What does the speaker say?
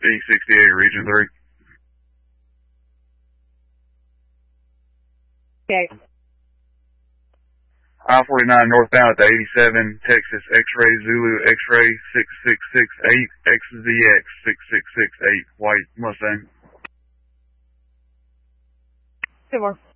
E68, Region 3. Okay. I-49 northbound at the 87, Texas X-ray Zulu X-ray 6668, XZX 6668, white Mustang. 2 more.